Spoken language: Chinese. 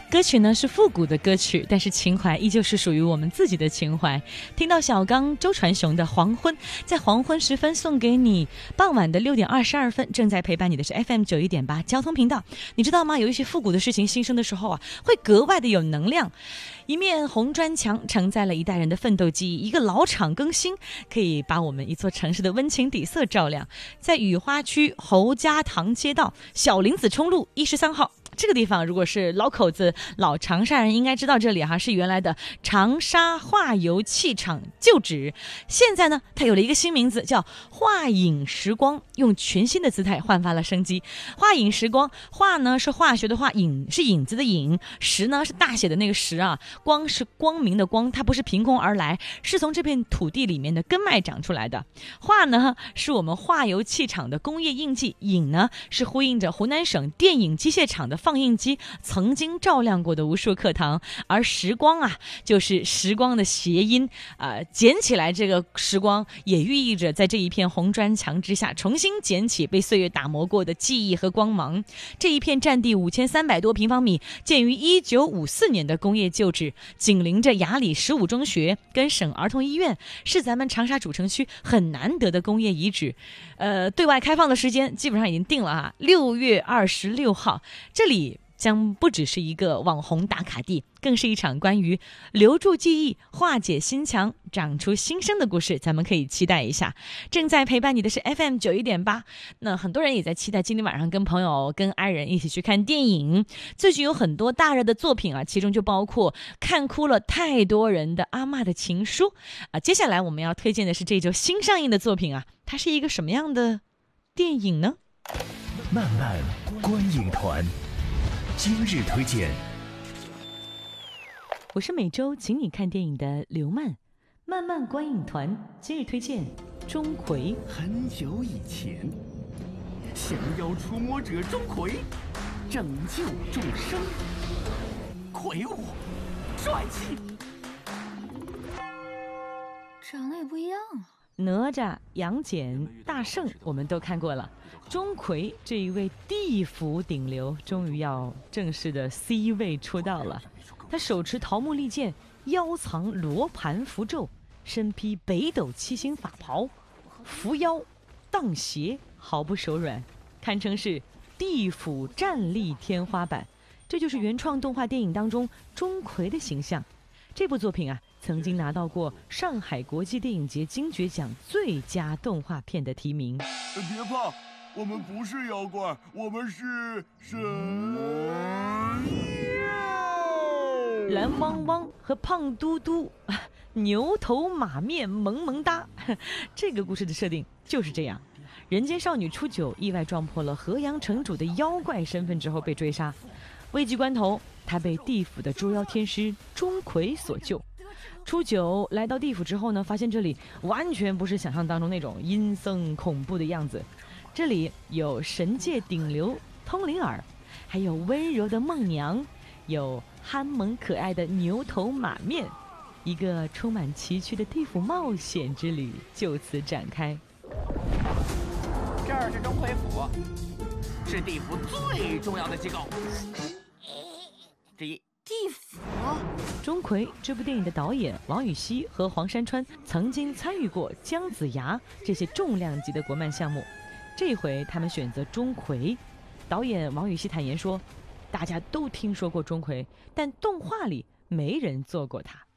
歌曲呢是复古的歌曲，但是情怀依旧是属于我们自己的情怀。听到小刚、周传雄的《黄昏》，在黄昏时分送给你。傍晚的6点22分，正在陪伴你的是 FM 91.8交通频道。你知道吗？有一些复古的事情新生的时候啊，会格外的有能量。一面红砖墙承载了一代人的奋斗记忆，一个老厂更新可以把我们一座城市的温情底色照亮。在雨花区侯家塘街道小林子冲路13号。这个地方如果是老口子老长沙人应该知道，这里是原来的长沙化油器厂旧址，现在呢它有了一个新名字叫画影时光，用全新的姿态焕发了生机。画影时光，画呢是化学的画，影是影子的影，时呢是大写的那个时啊，光是光明的光，它不是凭空而来，是从这片土地里面的根脉长出来的。画呢是我们化油器厂的工业印记，影呢是呼应着湖南省电影机械厂的放映机曾经照亮过的无数课堂，而时光就是时光的谐音捡起来这个时光，也寓意着在这一片红砖墙之下重新捡起被岁月打磨过的记忆和光芒。这一片占地5300多平方米，建于1954年的工业旧址，紧邻着雅礼15中学跟省儿童医院，是咱们长沙主城区很难得的工业遗址。对外开放的时间基本上已经定了6月26号。这里将不只是一个网红打卡地，更是一场关于留住记忆、化解心墙、长出新生的故事，咱们可以期待一下。正在陪伴你的是 FM 91.8，那很多人也在期待今天晚上跟朋友、跟爱人一起去看电影。最近有很多大热的作品其中就包括看哭了太多人的《阿嬷的情书》接下来我们要推荐的是这周新上映的作品它是一个什么样的电影呢？ 漫漫观影团今日推荐。 我是每周请你看电影的刘漫，漫漫观影团今日推荐钟馗。 很久以前，降妖除魔者钟馗拯救众生，魁梧帅气， 长得也不一样哪吒、杨戬、大圣我们都看过了，钟馗这一位地府顶流终于要正式的 C 位出道了。他手持桃木利剑，腰藏罗盘符咒，身披北斗七星法袍，伏妖荡邪，毫不手软，堪称是地府战力天花板。这就是原创动画电影当中钟馗的形象。这部作品曾经拿到过上海国际电影节金爵奖最佳动画片的提名。 别怕，我们不是妖怪，我们是神妖。 蓝汪汪和胖嘟嘟，牛头马面萌萌哒。这个故事的设定就是这样：人间少女初九意外撞破了河阳城主的妖怪身份之后被追杀，危急关头她被地府的捉妖天师钟馗所救。初九来到地府之后呢，发现这里完全不是想象当中那种阴森恐怖的样子。这里有神界顶流通灵儿，还有温柔的梦娘，有憨萌可爱的牛头马面，一个充满崎岖的地府冒险之旅就此展开。 这儿是钟馗府，是地府最重要的机构之一。 地府。 钟馗这部电影的导演王羽西和黄山川曾经参与过姜子牙这些重量级的国漫项目，这回他们选择钟馗。导演王羽西坦言说，大家都听说过钟馗，但动画里没人做过他。